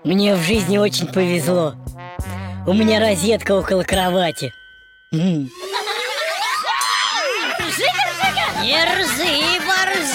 Мне в жизни очень повезло. У меня розетка около кровати. Не рзы, борзы!